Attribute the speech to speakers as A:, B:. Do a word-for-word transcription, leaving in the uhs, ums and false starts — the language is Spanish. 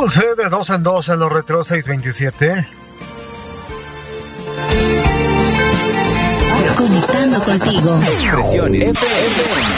A: Dulce, de dos en dos en los Retro seis veintisiete.
B: Conectando contigo.
C: Expresiones F M.